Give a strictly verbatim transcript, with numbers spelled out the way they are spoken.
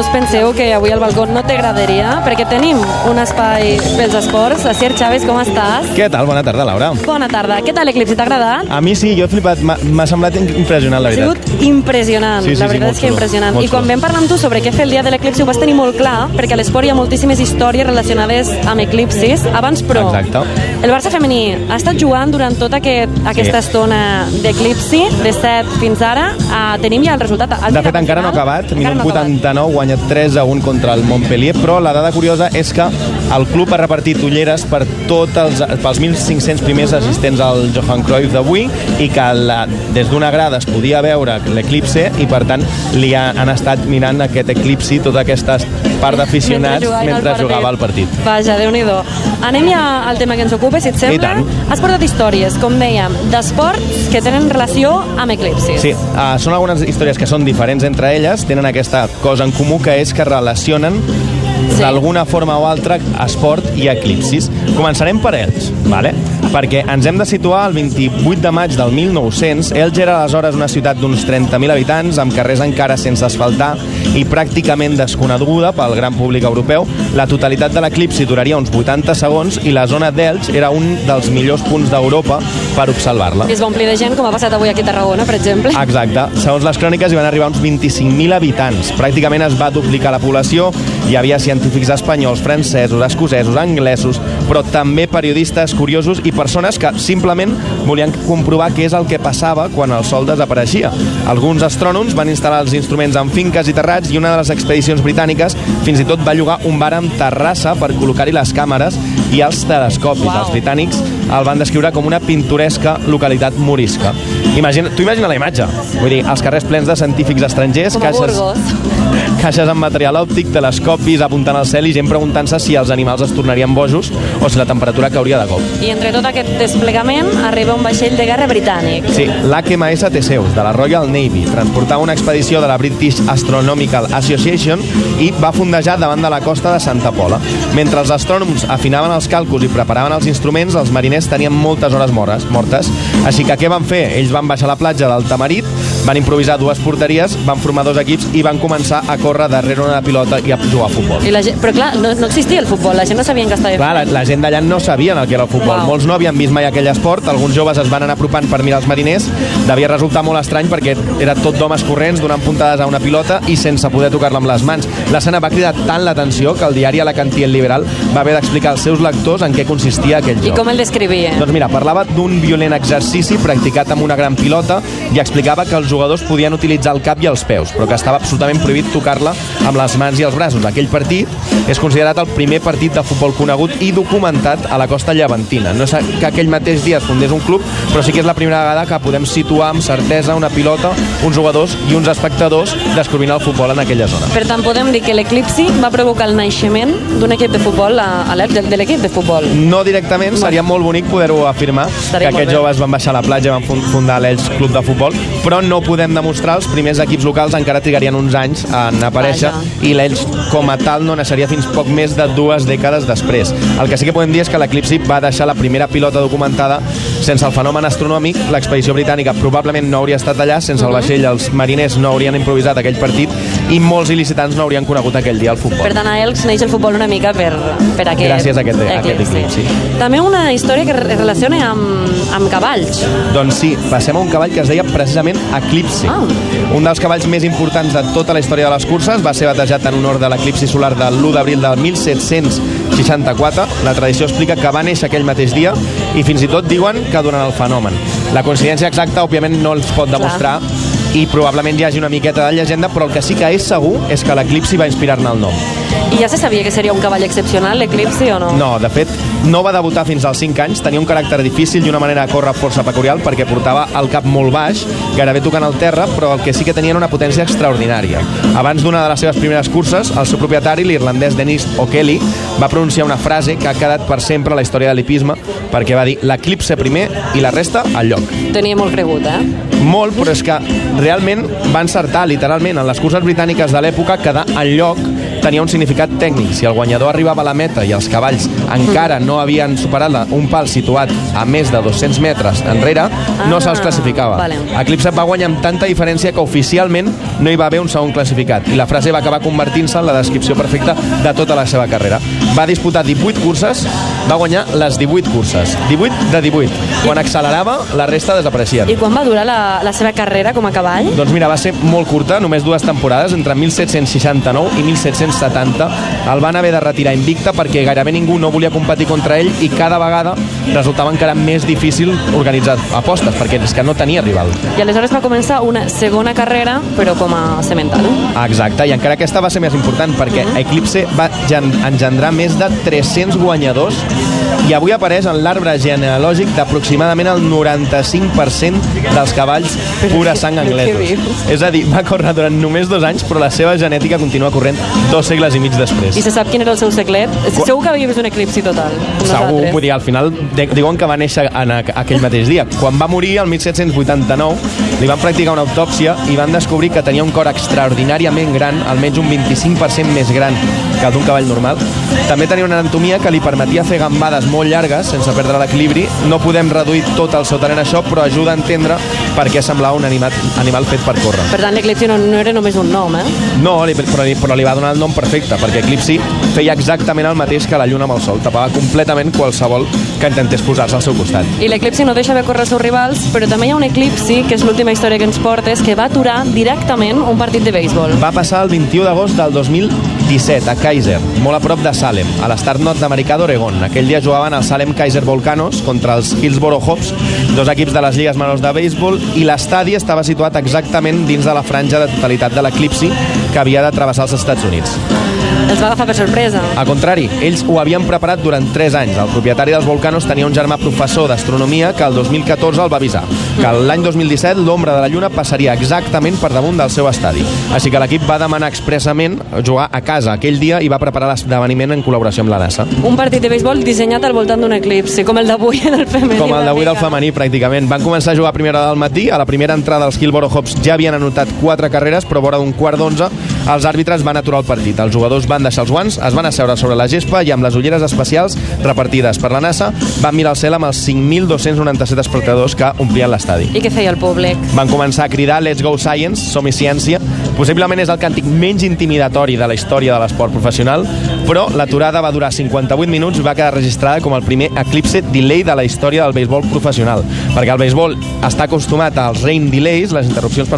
us penseu que avui al balcó no t'agradaria, perquè tenim un espai pels esports. Asier Chávez, com estàs? Què tal? Bona tarda, Laura. Bona tarda. Què tal l'eclipsi? T'ha agradat? A mi sí, jo he flipat. M'ha semblat impressionant, la veritat. Ha sigut impressionant. Sí, sí, la veritat sí, és que xulo, impressionant. I quan vam parlar amb tu sobre què fer el dia de l'eclipsi ho vas tenir molt clar, perquè a l'esport hi ha moltíssimes històries relacionades amb eclipsis. Abans, però, Exacte. el Barça femení ha estat jugant durant tota aquest, aquesta sí. estona d'eclipsi, de set fins ara. Uh, tenim ja el resultat. El de fet, encara no ha acabat. Minut vuitanta-nou, guanyat tres a un contra el Montpellier, però la dada curiosa és que el club ha repartit ulleres per tots els, pels mil cinc-cents primers assistents al Johan Cruyff d'avui, i que la, des d'una grada es podia veure l'eclipse, i per tant li ha, han estat mirant aquest eclipsi, tota aquesta part d'aficionats mentre, mentre jugava el partit. Vaja, Déu-n'hi-do. Anem ja al tema que ens ocupa, si et sembla. Has portat històries, com dèiem, d'esports que tenen relació amb eclipsis. Sí, uh, són algunes històries que són diferents entre elles, tenen aquesta cosa en comú, que és que relacionen sí. d'alguna forma o altra esport i eclipsis. Començarem per Elx, vale? Perquè ens hem de situar el vint-i-vuit de maig del mil nou-cents. Elx era aleshores una ciutat d'uns trenta mil habitants, amb carrers encara sense asfaltar i pràcticament desconeguda pel gran públic europeu. La totalitat de l'eclipsi duraria uns vuitanta segons i la zona d'Elx era un dels millors punts d'Europa per observar-la. I es va omplir de gent, com ha passat avui aquí a Tarragona, per exemple. Exacte. Segons les cròniques hi van arribar uns vint-i-cinc mil habitants. Pràcticament es va duplicar la població. Hi havia científics espanyols, francesos, escocesos, anglesos, però també periodistes curiosos i persones que simplement volien comprovar què és el que passava quan el sol desapareixia. Alguns astrònoms van instal·lar els instruments en finques i terrats, i una de les expedicions britàniques fins i tot va llogar un bar amb terrassa per col·locar-hi les càmeres i els telescopis. Wow. Els britànics el van descriure com una pintoresca localitat morisca. Imagina, tu imagina la imatge. Vull dir, els carrers plens de científics estrangers, com a caixes, Burgos. caixes amb material òptic, telescopis apuntant al cel i gent preguntant-se si els animals es tornarien bojos o si la temperatura cauria de cop. I entre tot aquest desplegament arriba un vaixell de guerra britànic. Sí, l'H M S Theseus, de la Royal Navy, transportava una expedició de la British Astronomical Association i va fondejar davant de la costa de Santa Pola. Mentre els astrònoms afinaven els càlculs i preparaven els instruments, els mariners tenien moltes hores mortes. Així que què van fer? Ells van baixar a la platja del Tamarit, van improvisar dues porteries, van formar dos equips i van començar a córrer darrere una pilota i a jugar a futbol. I la gent, però clar, no, no existia el futbol, la gent no sabia que estava... Clar, la, la gent d'allà no sabien el que era el futbol. Wow. Molts no havien vist mai aquell esport, alguns joves es van anar apropant per mirar els mariners. Devia resultar molt estrany perquè era tot d'homes corrents donant puntades a una pilota i sense poder tocar-la amb les mans. L'escena va cridar tant l'atenció que el diari Alacantí El Liberal va haver d'explicar als seus lectors en què consistia aquell joc. I com el descrivia? Doncs mira, parlava d'un violent exercici practicat amb una gran pilota i explicava que els jugadors podien utilitzar el cap i els peus, però que estava absolutament prohibit tocar-la amb les mans i els braços. Aquell partit és considerat el primer partit de futbol conegut i documentat a la costa llevantina. No és que aquell mateix dia es fundés un club, però sí que és la primera vegada que podem situar amb certesa una pilota, uns jugadors i uns espectadors descobrint el futbol en aquella zona. Per tant, podem dir que l'eclipsi va provocar el naixement d'un equip de futbol a, a l'Elx, de, de l'equip de futbol. No directament, seria molt bonic poder-ho afirmar, Estaria que aquests joves van baixar a la platja i van fundar l'Elx Club de Futbol, però no podem demostrar, els primers equips locals encara trigarien uns anys en aparèixer. Vaja. I l'Elx com a tal no naixeria fins poc més de dues dècades després. El que sí que podem dir és que l'eclipsi va deixar la primera pilota documentada. Sense el fenomen astronòmic, l'expedició britànica probablement no hauria estat allà, sense el vaixell els mariners no haurien improvisat aquell partit i molts il·licitants no haurien conegut aquell dia el futbol. Per tant, a Elx neix el futbol una mica per, per aquest gràcies a aquest, eclipsi. aquest eclipsi. També una història que es relaciona amb, amb cavalls. Doncs sí, passem a un cavall que es deia precisament Eclipsi. Ah. Un dels cavalls més importants de tota la història de les curses, va ser batejat en honor de l'eclipsi solar de l'u d'abril del mil set-cents seixanta-quatre. La tradició explica que va néixer aquell mateix dia i fins i tot diuen que durant el fenomen. La coincidència exacta, òbviament, no els pot demostrar. Clar. I probablement hi hagi una miqueta de llegenda, però el que sí que és segur és que l'eclipsi va inspirar-ne el nom. I ja se sabia que seria un cavall excepcional, l'eclipsi, o no? No, de fet, no va debutar fins als cinc anys, tenia un caràcter difícil i una manera de córrer força peculiar perquè portava el cap molt baix, gairebé tocant el terra, però el que sí que tenia era una potència extraordinària. Abans d'una de les seves primeres curses, el seu propietari, l'irlandès Dennis O'Kelly, va pronunciar una frase que ha quedat per sempre a la història de l'hipisme, perquè va dir l'eclipse primer i la resta al lloc. Tenia molt cregut, eh? Molt, però és que realment va encertar, literalment, en les curses britàniques de l'època, quedar al lloc tenia un significat tècnic. Si el guanyador arribava a la meta i els cavalls encara no havien superat la, un pal situat a més de dos-cents metres enrere, ah, no se'ls classificava. Vale. Eclipse va guanyar amb tanta diferència que oficialment no hi va haver un segon classificat, i la frase va acabar convertint-se en la descripció perfecta de tota la seva carrera. Va disputar divuit curses, va guanyar les divuit curses. divuit de divuit. Quan accelerava, la resta desapareixien. I quan va durar la, la seva carrera com a cavall? Doncs mira, va ser molt curta, només dues temporades, entre mil set-cents seixanta-nou i mil set-cents setanta. El van haver de retirar invicte perquè gairebé ningú no volia competir contra ell i cada vegada resultava encara més difícil organitzar apostes, perquè és que no tenia rival. I aleshores va començar una segona carrera, però com a semental. Exacte, i encara aquesta va ser més important perquè uh-huh. Eclipse va engendrar més de tres-cents guanyadors i avui apareix en l'arbre genealògic d'aproximadament el noranta-cinc per cent dels cavalls pura sang anglesos. És a dir, va córrer durant només dos anys, però la seva genètica continua corrent dos segles i mig després. I se sap quin era el seu secret? Qu Segur que havia vist un eclipsi total. Segur, vull dir, al final diuen que va néixer en aquell mateix dia. Quan va morir, el mil set-cents vuitanta-nou, li van practicar una autòpsia i van descobrir que tenia un cor extraordinàriament gran, almenys un vint-i-cinc per cent més gran que el d'un cavall normal. També tenia una anatomia que li permetia fer gambades molt llargues sense perdre l'equilibri. No podem reduir tot el seu talent a això, però ajuda a entendre per què semblava un animal, animal fet per córrer. Per tant, l'eclipsi no, no era només un nom, eh? No, però, però li va donar el nom perfecte, perquè Eclipsi feia exactament el mateix que la lluna amb el sol, tapava completament qualsevol que intentés posar-se al seu costat. I l'eclipsi no deixa de córrer els seus rivals, però també hi ha un eclipsi, que és l'última història que ens portes, que va aturar directament un partit de béisbol. Va passar el vint-i-u d'agost del dos mil disset a Kaiser, molt a prop de Salem, a l'estat nord-americà d'Oregon. Aquell dia jugaven els Salem Kaiser Volcanos contra els Hillsboro Hops, dos equips de les lligues menors de béisbol, i l'estadi estava situat exactament dins de la franja de totalitat de l'eclipsi que havia de travessar els Estats Units. Els va agafar per sorpresa. Al contrari, ells ho havien preparat durant tres anys. El propietari dels Volcanos tenia un germà professor d'astronomia que el dos mil catorze el va avisar que l'any dos mil disset l'ombra de la lluna passaria exactament per damunt del seu estadi. Així que l'equip va demanar expressament jugar a casa aquell dia i va preparar l'esdeveniment en col·laboració amb la NASA. Un partit de béisbol dissenyat al voltant d'un eclipsi, com el d'avui del femení. Com el d'avui del femení, pràcticament. Van començar a jugar a primera hora del matí. A la primera entrada els Hillsboro Hops ja havien anotat quatre carreres, però a vora d'un quart d'onze els àrbitres van aturar el partit. Els jugadors van deixar els guants, es van asseure sobre la gespa i amb les ulleres especials repartides per la NASA van mirar al cel amb els cinc mil dos-cents noranta-set espectadors que omplien l'estadi. I què feia el públic? Van començar a cridar "Let's go science", som-hi ciència. Possiblement és el càntic menys intimidatori de la història de l'esport professional, però l'aturada va durar cinquanta-vuit minuts i va quedar registrada com el primer eclipse delay de la història del béisbol professional, perquè el béisbol està acostumat als rain delays, les interrupcions per